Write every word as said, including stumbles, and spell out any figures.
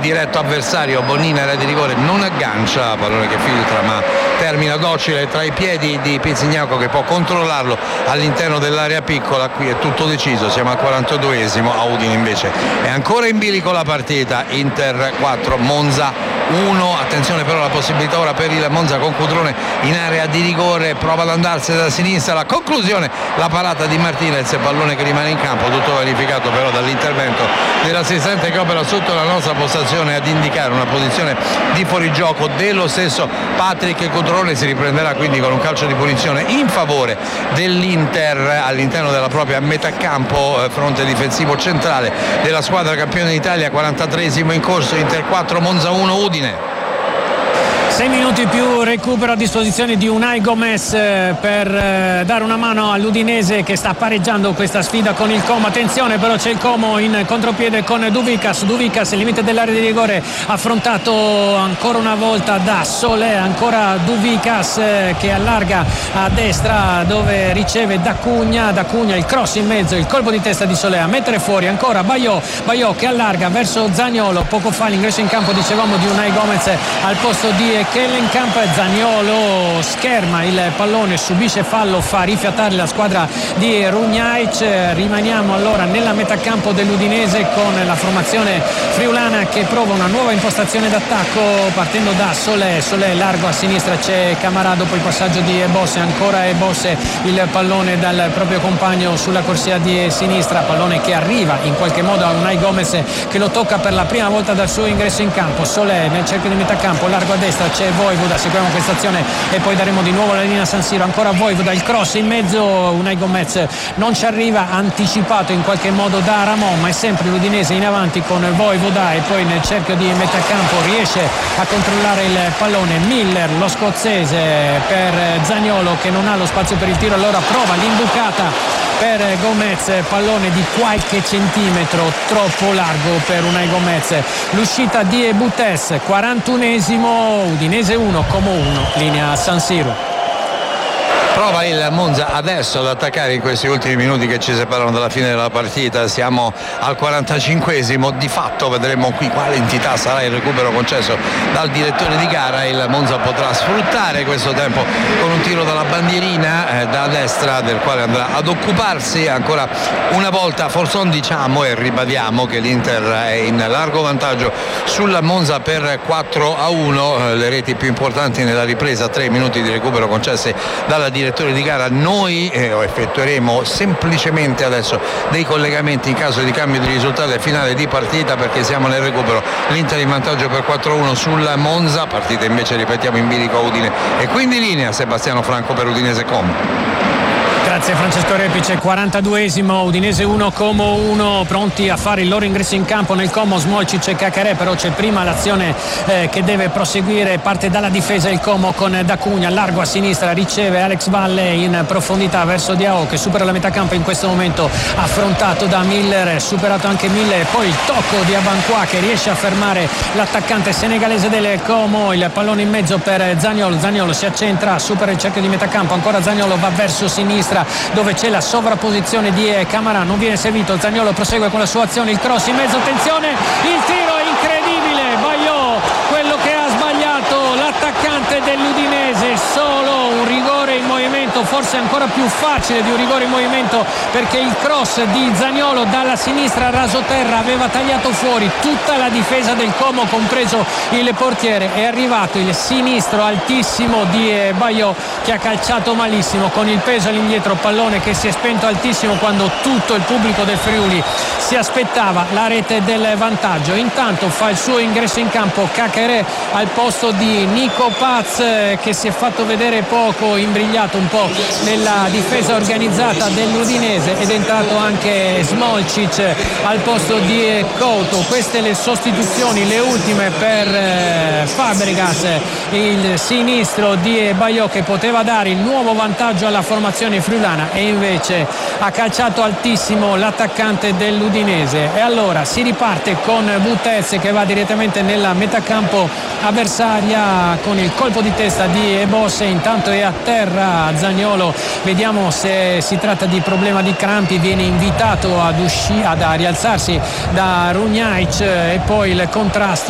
diretto avversario. Bonina, area di rigore, non aggancia, pallone che filtra ma termina docile tra i piedi di Pizzignacco, che può controllarlo all'interno dell'area piccola. Qui è tutto deciso, siamo al quarantaduesimo, a Udine invece è ancora in bilico la partita. Inter quattro, Monza uno. Attenzione però alla possibilità ora per il Monza con Cutrone in area di rigore, prova ad andarsene da sinistra, la conclusione, la parata di Martinez, pallone che rimane in campo, tutto verificato però dall'intervento dell'assistente che opera sotto la nostra postazione ad indicare una posizione di fuorigioco dello stesso Patrick Cutrone. Si riprenderà quindi con un calcio di punizione in favore dell'Inter all'interno della propria metà campo, fronte difensivo centrale della squadra campione d'Italia. quarantatreesimo in corso, Inter quattro, Monza uno, Udine. sei minuti più recupero a disposizione di Unai Gomez per dare una mano all'Udinese che sta pareggiando questa sfida con il Como. Attenzione però, c'è il Como in contropiede con Duvicas. Duvicas, il limite dell'area di rigore, affrontato ancora una volta da Solé. Ancora Duvicas che allarga a destra dove riceve D'Acugna. D'Acugna, il cross in mezzo, il colpo di testa di Solé a mettere fuori ancora Baillot. Baillot che allarga verso Zaniolo. Poco fa l'ingresso in campo, dicevamo, di Unai Gomez al posto di Kellenkamp. Zaniolo scherma il pallone, subisce fallo, fa rifiatare la squadra di Runjaic. Rimaniamo allora nella metà campo dell'Udinese con la formazione friulana che prova una nuova impostazione d'attacco partendo da Solé. Solé largo a sinistra, c'è Camarà dopo il passaggio di Ebosse, ancora Ebosse, il pallone dal proprio compagno sulla corsia di sinistra, pallone che arriva in qualche modo a Unai Gomez che lo tocca per la prima volta dal suo ingresso in campo. Solé nel cerchio di metà campo, largo a destra, c'è Vojvoda, seguiamo questa azione e poi daremo di nuovo la linea San Siro. Ancora Vojvoda, il cross in mezzo, Unai Gomez non ci arriva, anticipato in qualche modo da Ramon, ma è sempre l'Udinese in avanti con Vojvoda e poi nel cerchio di metà campo riesce a controllare il pallone Miller, lo scozzese, per Zaniolo che non ha lo spazio per il tiro, allora prova l'imbucata per Gomez, pallone di qualche centimetro troppo largo per Unai Gomez. L'uscita di Butes, quarantunesimo, Udinese uno, Como uno, linea San Siro. Prova il Monza adesso ad attaccare in questi ultimi minuti che ci separano dalla fine della partita. Siamo al quarantacinquesimo. Di fatto vedremo qui quale entità sarà il recupero concesso dal direttore di gara. Il Monza potrà sfruttare questo tempo con un tiro dalla bandierina eh, da destra, del quale andrà ad occuparsi ancora una volta Forson. Diciamo e ribadiamo che l'Inter è in largo vantaggio sul Monza per quattro a uno. Eh, le reti più importanti nella ripresa, tre minuti di recupero concessi dalla direzione direttore di gara. Noi eh, effettueremo semplicemente adesso dei collegamenti in caso di cambio di risultato e finale di partita, perché siamo nel recupero. L'Inter in vantaggio per quattro a uno sul Monza, partita invece ripetiamo in bilico a Udine e quindi linea Sebastiano Franco per Udinese Como. Grazie Francesco Repice. quarantaduesimo, Udinese uno, Como uno, pronti a fare il loro ingresso in campo nel Como Smolcic e Cacarè, però c'è prima l'azione eh, che deve proseguire. Parte dalla difesa il Como con D'Acugna, largo a sinistra, riceve Alex Valle in profondità verso Diao che supera la metà campo in questo momento, affrontato da Miller, superato anche Miller, poi il tocco di Abanqua che riesce a fermare l'attaccante senegalese del Como. Il pallone in mezzo per Zaniolo, Zaniolo si accentra, supera il cerchio di metà campo, ancora Zaniolo va verso sinistra dove c'è la sovrapposizione di Camarà, non viene servito, Zaniolo prosegue con la sua azione, il cross in mezzo, attenzione, il tiro è incredibile, Baillot, quello che ha sbagliato l'attaccante dell'Udinese, solo un rigore in movimento, forse ancora più facile di un rigore in movimento, perché il cross di Zaniolo dalla sinistra rasoterra aveva tagliato fuori tutta la difesa del Como, compreso il portiere. È arrivato il sinistro altissimo di Baillot che ha calciato malissimo con il peso all'indietro, pallone che si è spento altissimo quando tutto il pubblico del Friuli si aspettava la rete del vantaggio. Intanto fa il suo ingresso in campo Cacarè al posto di Nico Paz, che si è fatto vedere poco, imbrigliato un po' nella difesa organizzata dell'Udinese, ed è entrato anche Smolcic al posto di Couto. Queste le sostituzioni, le ultime per Fabregas, il sinistro di Baillot che poteva dare il nuovo vantaggio alla formazione friulana e invece ha calciato altissimo l'attaccante dell'Udinese. E allora si riparte con Butez che va direttamente nella metà campo avversaria con il colpo di testa di Ebosse. Intanto è a terra Zaniolo, vediamo se si tratta di problema di crampi, viene invitato ad uscire, ad a rialzarsi da Runjaic, e poi il contrasto